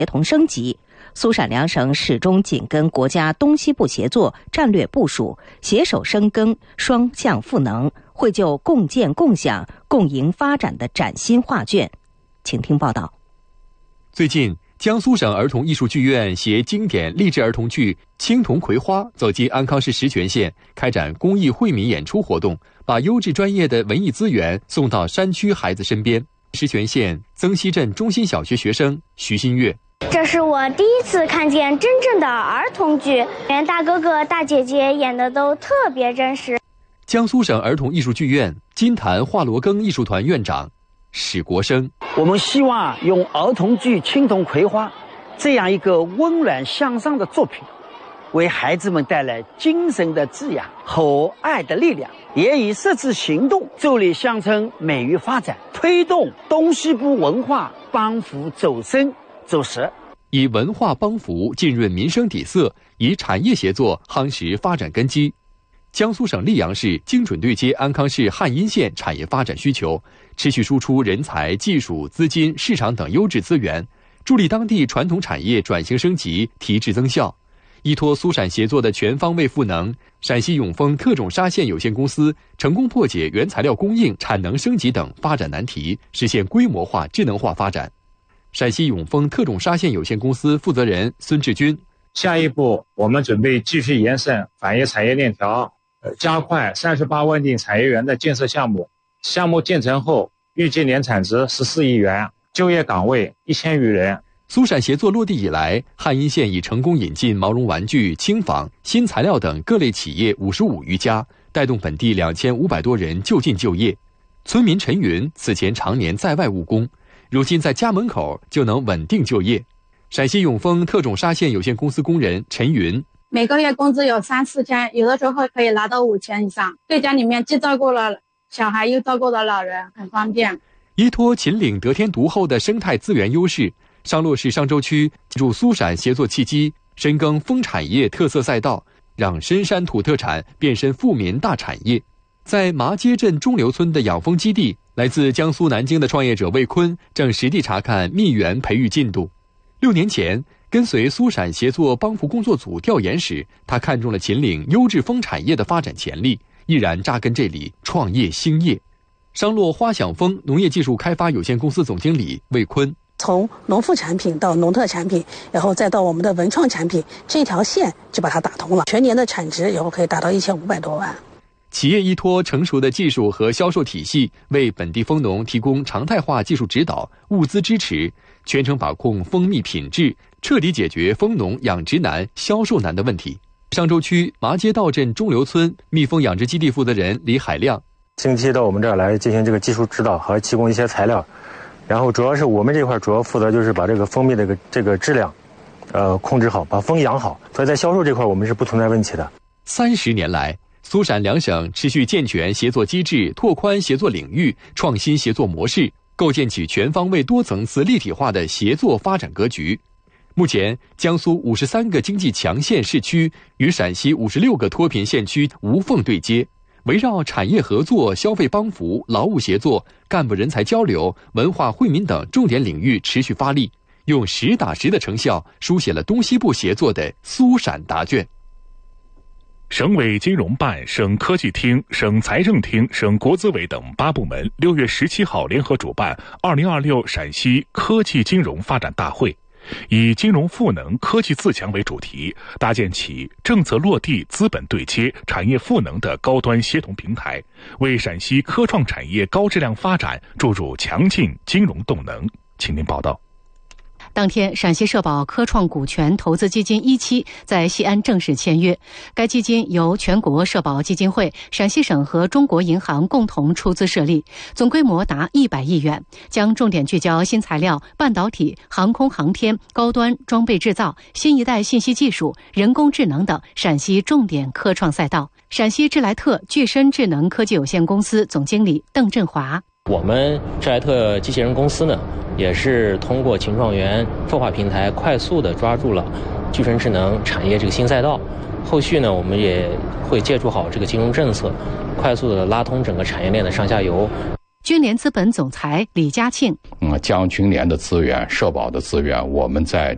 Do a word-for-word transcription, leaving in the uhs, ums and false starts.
协同升级。苏陕两省始终紧跟国家东西部协作战略部署，携手深耕双向赋能，绘就共建共享共赢发展的崭新画卷。请听报道。 最近，江苏省儿童艺术剧院携经典励志儿童剧《青铜葵花》走进安康市石泉县，开展公益惠民演出活动，把优质专业的文艺资源送到山区孩子身边。石泉县曾溪镇中心小学学生徐新月， 这是我第一次看见真正的儿童剧，连大哥哥大姐姐演的都特别真实。 江苏省儿童艺术剧院金坛华罗庚艺术团院长史国生， 我们希望用儿童剧《青铜葵花》这样一个温暖向上的作品，为孩子们带来精神的滋养和爱的力量，也以实质行动助力乡村美育发展，推动东西部文化帮扶走深走实， 以文化帮扶浸润民生底色，以产业协作夯实发展根基。江苏省溧阳市精准对接安康市汉阴县产业发展需求，持续输出人才、技术、资金、市场等优质资源，助力当地传统产业转型升级、提质增效。依托苏陕协作的全方位赋能，陕西永丰特种纱线有限公司成功破解原材料供应、产能升级等发展难题，实现规模化、智能化发展。陕西永丰特种纱线有限公司负责人孙志军， 下一步我们准备继续延伸反业产业链条，加快三十八万定产业园的建设项目。项目建成后，预计年产值十四亿元，就业岗位一千余人。 苏陕协作落地以来，汉阴县已成功引进毛绒玩具、轻纺、新材料等各类企业五十五余家，带动本地两千五百多人就近就业。村民陈云此前常年在外务工，如今在家门口就能稳定就业。陕西永丰特种纱线有限公司工人陈云， 每个月工资有三四千，有的时候可以拿到五千以上，对家里面既照顾了小孩又照顾了老人，很方便。 依托秦岭得天独厚的生态资源优势，商洛市商州区借助苏陕协作契机，深耕风产业特色赛道，让深山土特产变身富民大产业。在麻街镇中流村的养蜂基地，来自江苏南京的创业者魏坤正实地查看蜜源培育进度。六年前，跟随苏陕协作帮扶工作组调研时，他看中了秦岭优质蜂产业的发展潜力，毅然扎根这里创业兴业。商洛花享蜂农业技术开发有限公司总经理魏坤， 从农副产品到农特产品，然后再到我们的文创产品，这条线就把它打通了，全年的产值以后可以达到一千五百多万。 企业依托成熟的技术和销售体系，为本地蜂农提供常态化技术指导、物资支持，全程把控蜂蜜品质，彻底解决蜂农养殖难、销售难的问题。商州区麻街道镇中流村蜜蜂养殖基地负责人李海亮， 定期到我们这儿来进行这个技术指导和提供一些材料，然后主要是我们这块主要负责就是把这个蜂蜜这个这个质量，呃控制好，把蜂养好，所以在销售这块我们是不存在问题的。 三十年来，苏陕两省持续健全协作机制，拓宽协作领域，创新协作模式，构建起全方位多层次立体化的协作发展格局。目前，江苏五十三个经济强县市区与陕西五十六个脱贫县区无缝对接，围绕产业合作、消费帮扶、劳务协作、干部人才交流、文化惠民等重点领域持续发力，用实打实的成效书写了东西部协作的苏陕答卷。 省委金融办、省科技厅、省财政厅、省国资委等八部门六月十七号联合主办二零二六陕西科技金融发展大会，以金融赋能、科技自强为主题，搭建起政策落地、资本对接、产业赋能的高端协同平台，为陕西科创产业高质量发展注入强劲金融动能。请您报道。 当天，陕西社保科创股权投资基金一期在西安正式签约。该基金由全国社保基金会、陕西省和中国银行共同出资设立，总规模达一百亿元，将重点聚焦新材料、半导体、航空航天、高端装备制造、新一代信息技术、人工智能等陕西重点科创赛道。陕西智莱特具身智能科技有限公司总经理邓振华。 我们智莱特机器人公司呢，也是通过秦创园孵化平台，快速的抓住了具身智能产业这个新赛道。后续呢，我们也会借助好这个金融政策，快速的拉通整个产业链的上下游。 君联资本总裁李嘉庆， 嗯，将君联的资源、社保的资源，我们在